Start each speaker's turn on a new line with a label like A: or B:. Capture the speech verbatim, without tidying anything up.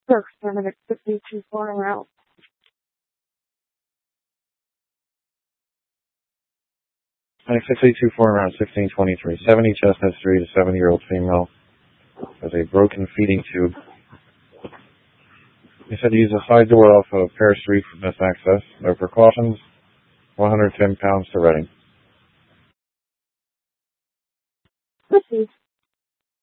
A: Brooks, Benedict fifty-two four around.
B: fifty-two four around sixteen twenty-three. seventy Chestnut Street, a seventy-year-old female with a broken feeding tube. They said to use a side door off of Pear Street for best access. No precautions. one hundred ten pounds to Reading.
A: Proceed.